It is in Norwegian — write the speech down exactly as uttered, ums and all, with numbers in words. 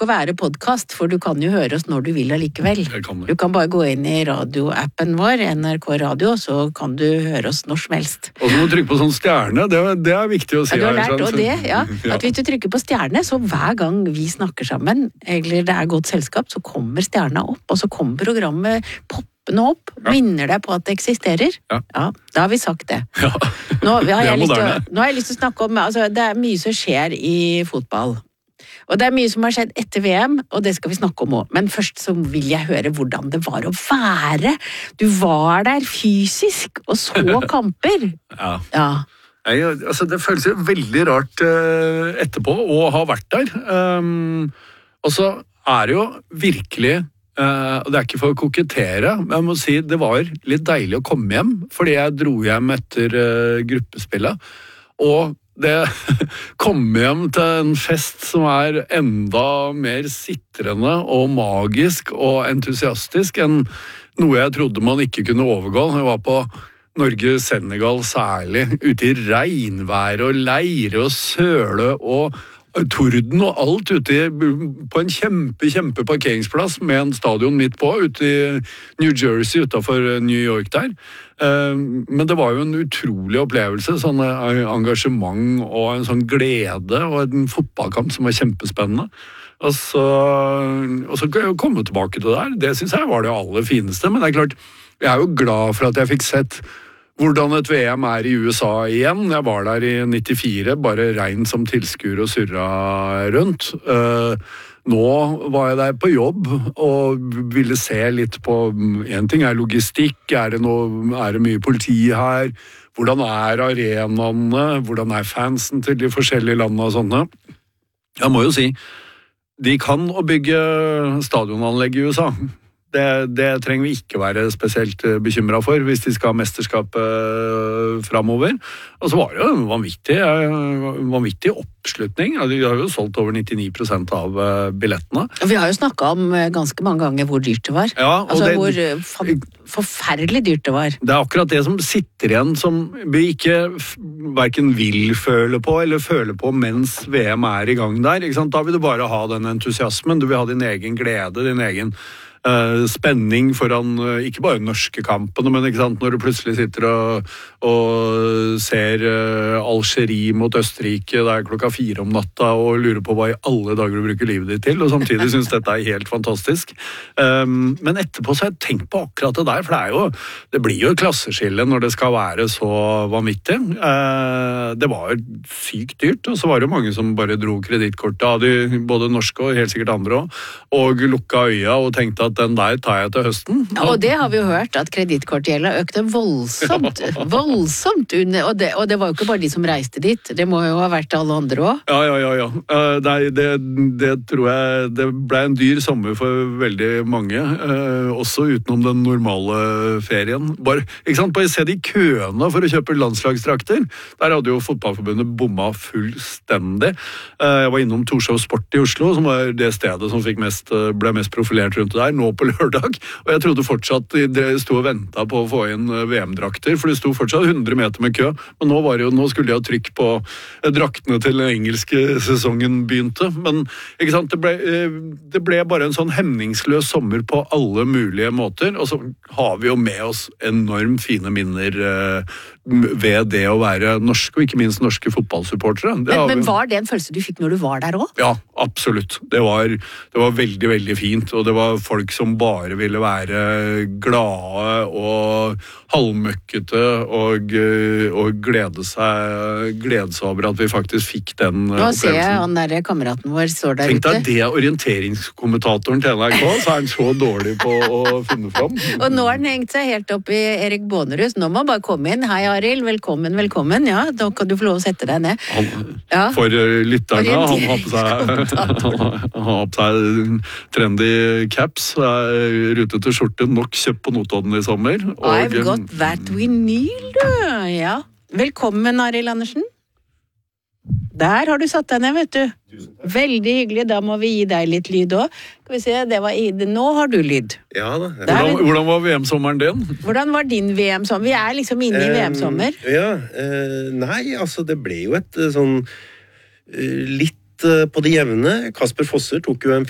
ikke å være podcast, for du kan jo høre oss når du vil allikevel. Kan du kan bare gå inn i radioappen vår, N R K Radio, så kan du høre oss når som helst. Og så må du trykke på sånn stjerne, det, det er viktig å si. Ja, du har lært også det, ja. At hvis du trykker på stjerne, så hver gang vi snakker sammen, eller det er godt selskap, så kommer stjerna opp, og så kommer programmet poppende opp, ja. Minner deg på at det eksisterer. Ja. Ja, da har vi sagt det. Ja. Nå, har jeg lyst til, nå har jeg lyst til å snakke om, altså det er mye som skjer i fotball. Og det er mye som har skjedd etter V M, og det skal vi snakke om også. Men først så vil jeg høre hvordan det var å være. Du var der fysisk, og så kamper. Ja. Ja. Nei, altså det føles jo veldig rart uh, etterpå å ha vært der. Um, og så er det jo virkelig, uh, og det er ikke for å kokettere, men jeg må si det var litt deilig å komme hjem, fordi jeg dro hjem etter uh, gruppespillet, og det kom hjem til en fest som er enda mer sitrende og magisk og entusiastisk enn noe jeg trodde man ikke kunne overgå. Jeg var på Norge-Senegal særlig, ute i regnvær og leire og søle og torden og alt ute på en kjempe, kjempe parkeringsplass med en stadion midt på, ute i New Jersey, utenfor New York der. Men det var jo en utrolig opplevelse, sånn engasjement og en sånn glede og en fotballkamp som var kjempespennende. Og så, og så komme tilbake til det der, det synes jeg var det aller fineste, men det er klart, jeg er jo glad for at jeg fikk sett hvordan et V M er i U S A igjen. Jeg var der i nittifire, bare rein som tilskuer og surra rundt. Nå var jeg der på jobb og ville se litt på, en ting er logistikk, er det, noe, er det mye politi her, hvordan er arenaene, hvordan er fansen til de forskjellige landene og sånne. Jeg må jo si, de kan å bygge stadionanlegg i U S A. Det, det trenger vi ikke være spesielt bekymret for hvis de skal ha mesterskap uh, fremover. Og så var det jo en vanvittig, uh, vanvittig oppslutning. De har jo solgt over nittini prosent av uh, billettene. Vi har jo snakket om uh, ganske mange ganger hvor dyrt det var. Ja, altså det, hvor uh, for, forferdelig dyrt det var. Det er akkurat det som sitter igjen, som vi ikke hverken vil føle på eller føle på mens V M er i gang der. Ikke sant? Da vil du bare ha den entusiasmen, du vil ha din egen glede, din egen Uh, spenning foran uh, ikke bare norske kampene, men ikke sant, når du plutselig sitter og, og ser uh, Algerie mot Østerrike, det er klokka fire om natta og lurer på hva i alle dager du bruker livet ditt til, og samtidig synes dette er helt fantastisk. Um, men etterpå så har jeg tenkt på akkurat det der, for det er jo, det blir jo klasseskille når det skal være så vanvittig. Uh, det var sykt dyrt, og så var det mange som bare dro kredittkortet av de, både norske og helt sikkert andre også, og lukka øya og tenkte at den der tar jeg til høsten. Ja, og det har vi jo hørt, at kredittkortgjelda økte voldsomt, voldsomt under, og det, og det var jo ikke bare de som reiste dit, det må jo ha vært alle andre også. Ja, ja, ja, ja. Uh, det, det, det tror jeg, det ble en dyr sommer for veldig mange, uh, også utenom den normale ferien. Bare, ikke sant, bare se de køene for å kjøpe landslagstrakter. Der hadde jo fotballforbundet bomma fullstendig. Uh, jeg var innom Torshov Sport i Oslo, som var det stedet som fikk mest, ble mest profilert rundt det der, nå på lørdag, og jeg trodde fortsatt de sto og ventet på å få inn V M-drakter, for det sto fortsatt hundre meter med kø, men nå, var det jo, nå skulle de ha trykk på draktene til den engelske sesongen begynte, men ikke sant, det ble, det ble bare en sånn hemningsløs sommer på alle mulige måter, og så har vi jo med oss enormt fine minner ved det å være norske, og ikke minst norske fotballsupportere. Men, men var det en følelse du fikk når du var der også? Ja, absolutt. Det var, det var veldig, veldig fint, og det var folk som bare ville være glade og halvmøkkete og, og glede seg, glede seg over at vi faktisk fikk den Nå opplevelsen. Nå ser jeg han der kameraten vår står der Tenk ute. Tenk deg det orienteringskommentatoren til N R K, så er han så dårlig på å finne fram. Og nå har han hengt seg helt opp i Erik Bånerus. Nå må han bare komme inn. Hei, Arild. Velkommen, velkommen. Ja, da kan du få lov å sette deg ned. Han, ja. For lytterne, han har på seg, han har på seg trendy caps, rutete skjorte, nok kjøpt på Notodden i sommer. Og, I've got that vinyl, du. Ja. Velkommen, Arild Andersen. Der har du satt deg ned, vet du. Veldig hyggelig, da må vi gi deg litt lyd også. Skal vi se, det var i det. Nå har du lyd. Ja da. Ja. Hvordan, hvordan var V M-sommeren din? Hvordan var din V M-sommer? Vi er liksom inne i V M-sommer. Um, ja, uh, nei, altså det ble jo et uh, sånn uh, litt uh, på det jevne. Kasper Fosser tok jo en